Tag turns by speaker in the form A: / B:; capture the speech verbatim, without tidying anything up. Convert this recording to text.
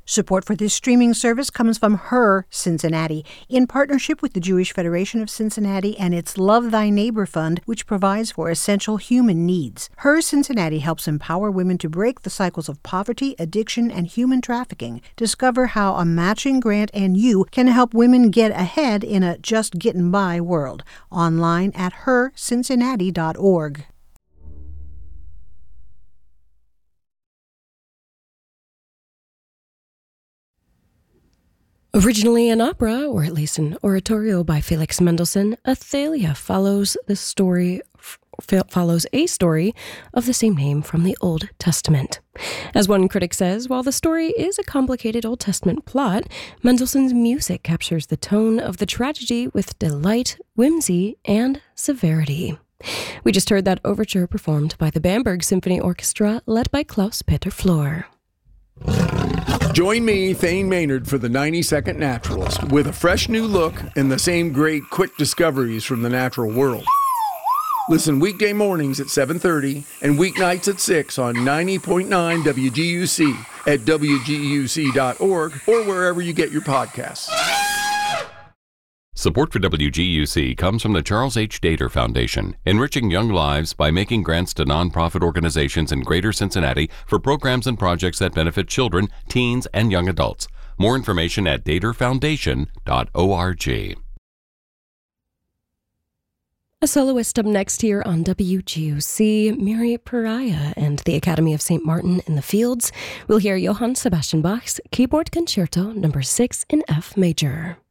A: Support for this streaming service comes from Her Cincinnati, in partnership with the Jewish Federation of Cincinnati and its Love Thy Neighbor Fund, which provides for essential human needs. Her Cincinnati helps empower women to break the cycles of poverty, addiction, and human trafficking. Discover how a matching grant and you can help women get ahead in a just getting by world. Online at her cincinnati dot org.
B: Originally an opera, or at least an oratorio by Felix Mendelssohn, Athalia follows the story f- follows a story of the same name from the Old Testament. As one critic says, while the story is a complicated Old Testament plot, Mendelssohn's music captures the tone of the tragedy with delight, whimsy, and severity. We just heard that overture performed by the Bamberg Symphony Orchestra, led by Klaus Peter Flor.
C: Join me, Thane Maynard, for the ninety-second Naturalist, with a fresh new look and the same great quick discoveries from the natural world. Listen weekday mornings at seven thirty and weeknights at six on ninety point nine W G U C at W G U C dot org or wherever you get your podcasts.
D: Support for W G U C comes from the Charles H. Dater Foundation, enriching young lives by making grants to nonprofit organizations in Greater Cincinnati for programs and projects that benefit children, teens, and young adults. More information at dater foundation dot org.
B: A soloist up next here on W G U C, Mary Pariah and the Academy of Saint Martin in the Fields. We'll hear Johann Sebastian Bach's Keyboard Concerto number six in F major.